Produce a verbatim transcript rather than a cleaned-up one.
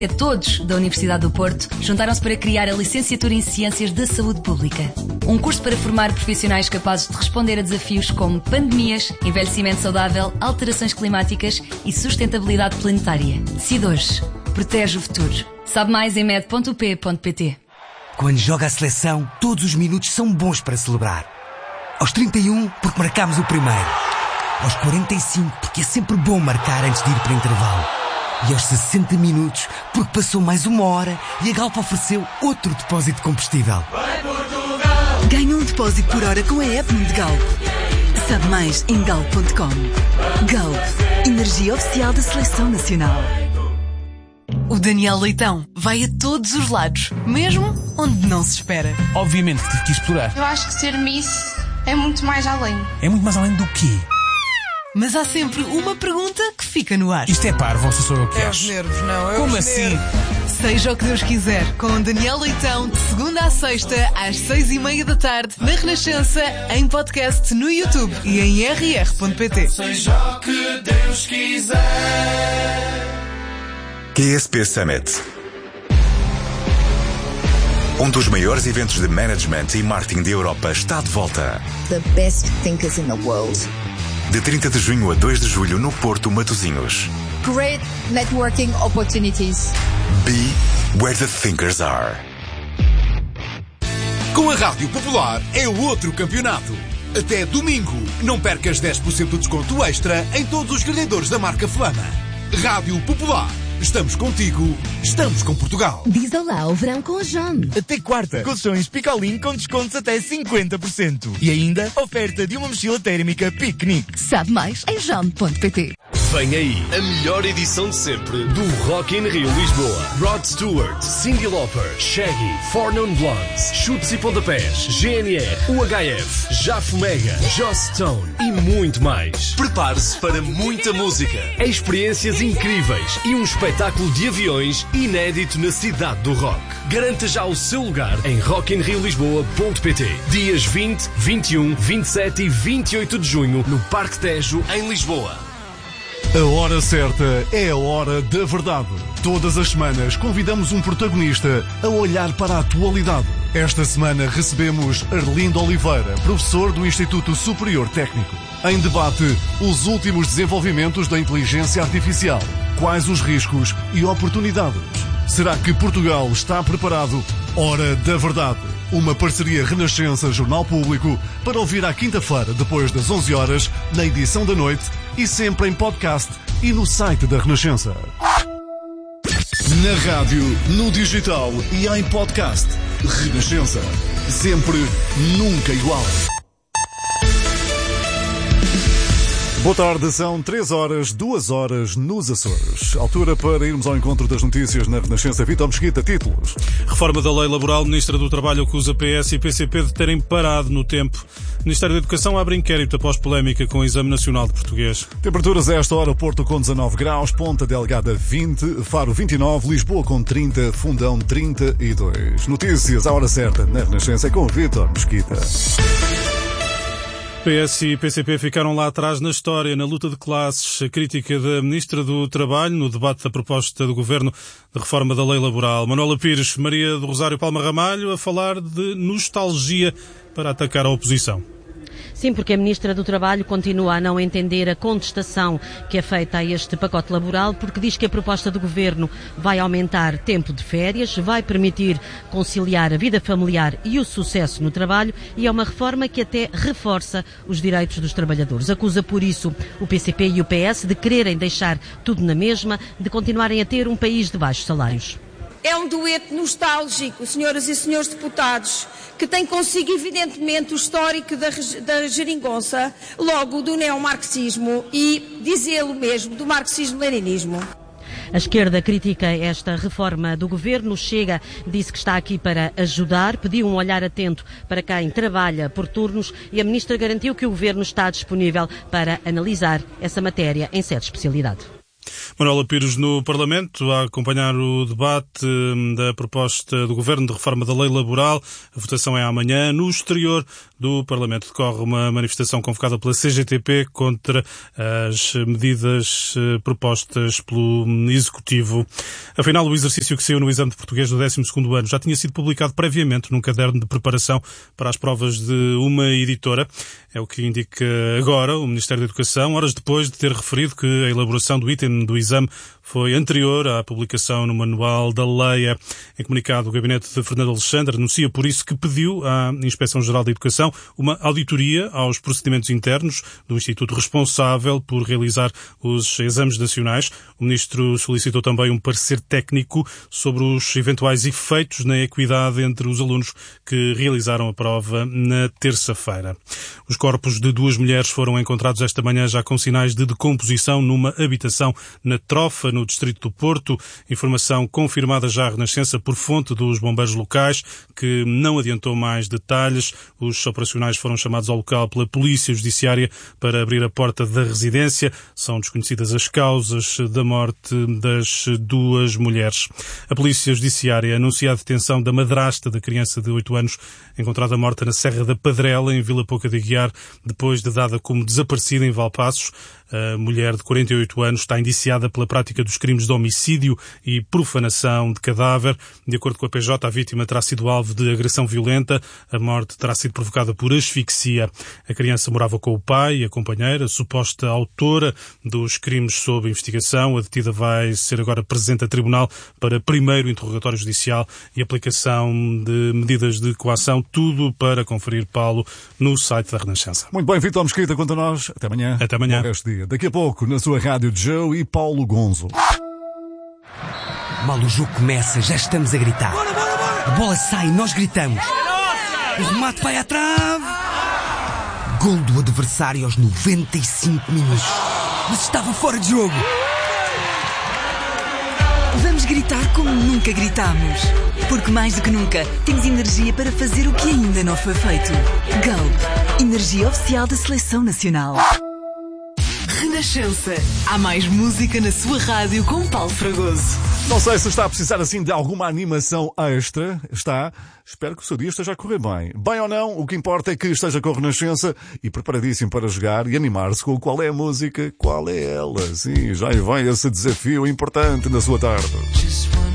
Todos da Universidade do Porto juntaram-se para criar a Licenciatura em Ciências da Saúde Pública. Um curso para formar profissionais capazes de responder a desafios como pandemias, envelhecimento saudável, alterações climáticas e sustentabilidade planetária. Decide hoje. Protege o futuro. Sabe mais em med ponto u p ponto p t. Quando joga a seleção, todos os minutos são bons para celebrar. Aos trinta e um, porque marcámos o primeiro. Aos quarenta e cinco, porque é sempre bom marcar antes de ir para o intervalo. E aos sessenta minutos, porque passou mais uma hora e a Galp ofereceu outro depósito de combustível. Ganha um depósito por hora com a app de Galp. Sabe mais em galp ponto com. Galp, energia oficial da Seleção Nacional. O Daniel Leitão vai a todos os lados, mesmo onde não se espera. Obviamente que tive que explorar. Eu acho que ser Miss é muito mais além. É muito mais além do quê? Mas há sempre uma pergunta que fica no ar. Isto é parvo ou sou eu que É acho? os nervos, não. É Como os assim? nervos. Seja o que Deus quiser, com Daniel Leitão, de segunda à sexta, às seis e meia da tarde, na Renascença, em podcast no YouTube e em r r ponto p t. Seja o que Deus quiser. Q S P Summit. Um dos maiores eventos de management e marketing da Europa está de volta. The best thinkers in the world. De trinta de junho a dois de julho no Porto, Matosinhos. Great networking opportunities. Be where the thinkers are. Com a Rádio Popular é outro campeonato. Até domingo, não percas dez por cento de desconto extra em todos os ganhadores da marca Flama. Rádio Popular. Estamos contigo, estamos com Portugal. Diz olá ao verão com a John. Até quarta, colchões Picolin com descontos até cinquenta por cento. E ainda, oferta de uma mochila térmica piquenique. Sabe mais em john ponto p t. Vem aí a melhor edição de sempre do Rock in Rio Lisboa. Rod Stewart, Cyndi Lauper, Shaggy, Four Non Blondes, Chutes e Pontapés, G N R, U H F, Jafo Mega, Joss Stone e muito mais. Prepare-se para muita música, experiências incríveis e um espetáculo de aviões inédito na cidade do rock. Garanta já o seu lugar em rock in rio lisboa ponto p t. Dias vinte, vinte e um, vinte e sete e vinte e oito de junho no Parque Tejo, em Lisboa. A hora certa é a hora da verdade. Todas as semanas convidamos um protagonista a olhar para a atualidade. Esta semana recebemos Arlindo Oliveira, professor do Instituto Superior Técnico. Em debate, os últimos desenvolvimentos da inteligência artificial. Quais os riscos e oportunidades? Será que Portugal está preparado? Hora da verdade. Uma parceria Renascença Jornal Público para ouvir à quinta-feira, depois das onze horas, na edição da noite e sempre em podcast e no site da Renascença. Na rádio, no digital e em podcast. Renascença. Sempre, nunca igual. Boa tarde, são três horas, duas horas nos Açores. Altura para irmos ao encontro das notícias na Renascença. Vítor Mesquita, títulos. Reforma da lei laboral. Ministra do Trabalho acusa P S e P C P de terem parado no tempo. Ministério da Educação abre inquérito após polémica com o Exame Nacional de Português. Temperaturas a esta hora: Porto com dezanove graus, Ponta Delgada vinte, Faro vinte e nove, Lisboa com trinta, Fundão trinta e dois. Notícias à hora certa na Renascença com o Vítor Mesquita. P S e P C P ficaram lá atrás na história, na luta de classes. A crítica da Ministra do Trabalho no debate da proposta do Governo de reforma da lei laboral. Manuela Pires, Maria do Rosário Palma Ramalho a falar de nostalgia para atacar a oposição. Sim, porque a Ministra do Trabalho continua a não entender a contestação que é feita a este pacote laboral, porque diz que a proposta do Governo vai aumentar tempo de férias, vai permitir conciliar a vida familiar e o sucesso no trabalho e é uma reforma que até reforça os direitos dos trabalhadores. Acusa por isso o P C P e o P S de quererem deixar tudo na mesma, de continuarem a ter um país de baixos salários. É um dueto nostálgico, senhoras e senhores deputados, que tem consigo, evidentemente, o histórico da, da geringonça, logo do neomarxismo e, dizê-lo mesmo, do marxismo-leninismo. A esquerda critica esta reforma do Governo. Chega, disse que está aqui para ajudar, pediu um olhar atento para quem trabalha por turnos e a Ministra garantiu que o Governo está disponível para analisar essa matéria em sede de especialidade. Manuela Pires no Parlamento a acompanhar o debate da proposta do Governo de reforma da lei laboral. A votação é amanhã. No exterior do Parlamento decorre uma manifestação convocada pela C G T P contra as medidas propostas pelo Executivo. Afinal, o exercício que saiu no exame de português do décimo segundo ano já tinha sido publicado previamente num caderno de preparação para as provas de uma editora. É o que indica agora o Ministério da Educação, horas depois de ter referido que a elaboração do item do exame foi anterior à publicação no Manual da Leia. Em comunicado, o gabinete de Fernando Alexandre anuncia por isso que pediu à Inspeção-Geral da Educação uma auditoria aos procedimentos internos do Instituto responsável por realizar os exames nacionais. O Ministro solicitou também um parecer técnico sobre os eventuais efeitos na equidade entre os alunos que realizaram a prova na terça-feira. Os corpos de duas mulheres foram encontrados esta manhã já com sinais de decomposição numa habitação na Trofa, no distrito do Porto. Informação confirmada já à Renascença por fonte dos bombeiros locais, que não adiantou mais detalhes. Os operacionais foram chamados ao local pela Polícia Judiciária para abrir a porta da residência. São desconhecidas as causas da morte das duas mulheres. A Polícia Judiciária anuncia a detenção da madrasta da criança de oito anos encontrada morta na Serra da Padrela, em Vila Pouca de Aguiar, depois de dada como desaparecida em Valpaços. A mulher de quarenta e oito anos está indiciada pela prática dos crimes de homicídio e profanação de cadáver. De acordo com a P J, a vítima terá sido alvo de agressão violenta. A morte terá sido provocada por asfixia. A criança morava com o pai e a companheira, suposta autora dos crimes sob investigação. A detida vai ser agora presente a tribunal para primeiro interrogatório judicial e aplicação de medidas de coação. Tudo para conferir, Paulo, no site da Renascença. Muito bem, Vitor Mesquita, quanto a nós. Até amanhã. Até amanhã. Daqui a pouco, na sua rádio, Joe e Paulo Gonzo. Mal o jogo começa, já estamos a gritar. Bora, bora, bora. A bola sai, nós gritamos. O remate vai à trave. Gol do adversário aos noventa e cinco minutos. Mas estava fora de jogo. Vamos gritar como nunca gritámos. Porque mais do que nunca, temos energia para fazer o que ainda não foi feito. Galp, energia oficial da Seleção Nacional. Renascença. Há mais música na sua rádio com Paulo Fragoso. Não sei se está a precisar assim de alguma animação extra. Está. Espero que o seu dia esteja a correr bem. Bem ou não, o que importa é que esteja com a Renascença e preparadíssimo para jogar e animar-se com qual é a música, qual é ela. Sim, já vem esse desafio importante na sua tarde.